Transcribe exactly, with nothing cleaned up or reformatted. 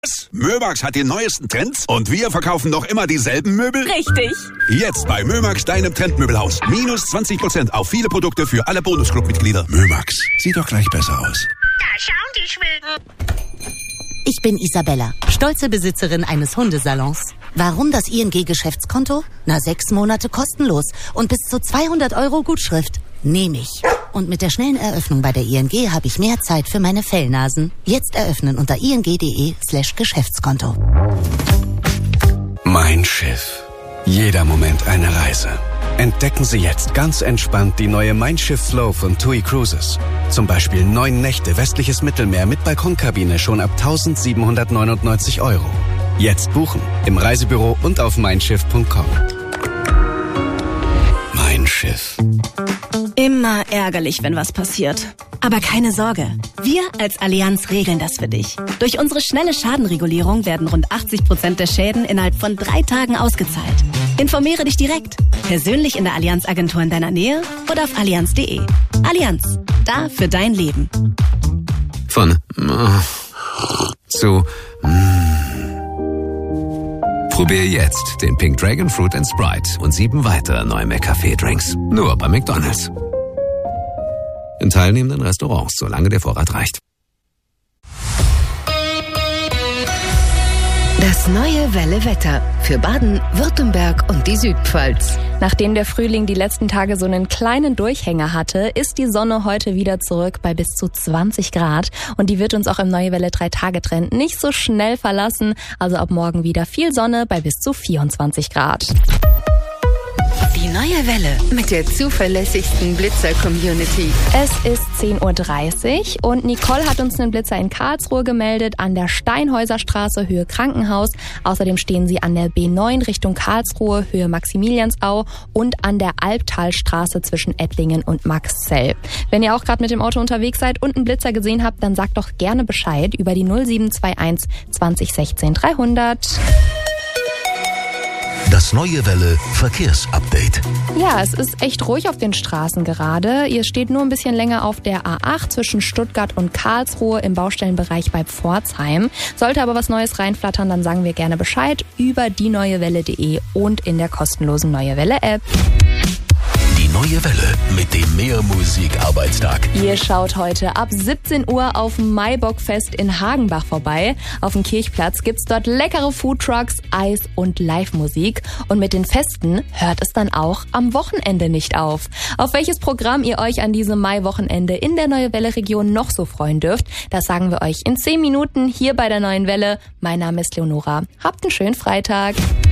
Mömax hat die neuesten Trends und wir verkaufen noch immer dieselben Möbel? Richtig. Jetzt bei Mömax, deinem Trendmöbelhaus. Minus zwanzig Prozent auf viele Produkte für alle Bonusclub-Mitglieder. Mömax, sieht doch gleich besser aus. Da schauen die Schweden. Ich bin Isabella, stolze Besitzerin eines Hundesalons. Warum das I N G-Geschäftskonto? Na, sechs Monate kostenlos und bis zu zweihundert Euro Gutschrift. Nehme ich. Und mit der schnellen Eröffnung bei der I N G habe ich mehr Zeit für meine Fellnasen. Jetzt eröffnen unter ing.de slash Geschäftskonto. Mein Schiff. Jeder Moment eine Reise. Entdecken Sie jetzt ganz entspannt die neue Mein Schiff Flow von T U I Cruises. Zum Beispiel neun Nächte westliches Mittelmeer mit Balkonkabine schon ab eintausendsiebenhundertneunundneunzig Euro. Jetzt buchen im Reisebüro und auf mein schiff punkt com. Mein Schiff. Immer ärgerlich, wenn was passiert. Aber keine Sorge, wir als Allianz regeln das für dich. Durch unsere schnelle Schadenregulierung werden rund achtzig Prozent der Schäden innerhalb von drei Tagen ausgezahlt. Informiere dich direkt, persönlich in der Allianz-Agentur in deiner Nähe oder auf allianz punkt de. Allianz, da für dein Leben. Von äh, zu mm. Probier jetzt den Pink Dragon Fruit and Sprite und sieben weitere neue McCafé-Drinks. Nur bei McDonald's. In teilnehmenden Restaurants, solange der Vorrat reicht. Das neue Welle-Wetter für Baden, Württemberg und die Südpfalz. Nachdem der Frühling die letzten Tage so einen kleinen Durchhänger hatte, ist die Sonne heute wieder zurück bei bis zu zwanzig Grad. Und die wird uns auch im Neue Welle drei Tage Trend nicht so schnell verlassen. Also ab morgen wieder viel Sonne bei bis zu vierundzwanzig Grad. Die neue Welle mit der zuverlässigsten Blitzer-Community. Es ist zehn Uhr dreißig und Nicole hat uns einen Blitzer in Karlsruhe gemeldet an der Steinhäuserstraße, Höhe Krankenhaus. Außerdem stehen sie an der B neun Richtung Karlsruhe, Höhe Maximiliansau und an der Albtalstraße zwischen Ettlingen und Maxzell. Wenn ihr auch gerade mit dem Auto unterwegs seid und einen Blitzer gesehen habt, dann sagt doch gerne Bescheid über die null sieben zwei eins zwanzig sechzehn dreihundert. Das neue Welle Verkehrsupdate. Ja, es ist echt ruhig auf den Straßen gerade. Ihr steht nur ein bisschen länger auf der A acht zwischen Stuttgart und Karlsruhe im Baustellenbereich bei Pforzheim. Sollte aber was Neues reinflattern, dann sagen wir gerne Bescheid über die neue welle punkt de und in der kostenlosen Neue Welle App. Die neue Welle mit dem Mehrmusik-Arbeitstag. Ihr schaut heute ab siebzehn Uhr auf dem Maibockfest in Hagenbach vorbei. Auf dem Kirchplatz gibt's dort leckere Foodtrucks, Eis und Live-Musik. Und mit den Festen hört es dann auch am Wochenende nicht auf. Auf welches Programm ihr euch an diesem Mai-Wochenende in der Neue Welle-Region noch so freuen dürft, das sagen wir euch in zehn Minuten hier bei der Neuen Welle. Mein Name ist Leonora. Habt einen schönen Freitag.